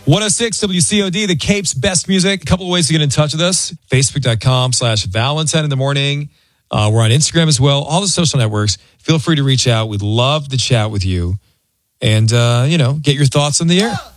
106 WCOD, the Cape's best music. A couple of ways to get in touch with us. Facebook.com/Valentine in the morning. We're on Instagram as well. All the social networks. Feel free to reach out. We'd love to chat with you and, get your thoughts on the air.